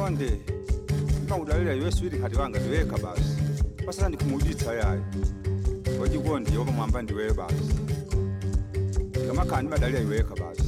Konde. Ngawudalela iwe sweetheart wanga ndiweka basi. Basala ndikumuditsa yayo. Wajikonde yoba mwamba ndiwe basi. Ngamakhani badalela iweka basi.